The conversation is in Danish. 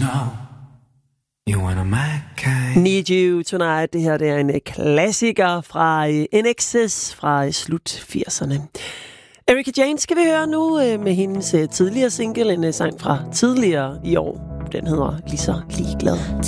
Need You Tonight. Det her det er en klassiker fra INXS fra slut 80'erne. Erika Jane skal vi høre nu med hendes tidligere single, en sang fra tidligere i år. Den hedder Lige så ligeglad.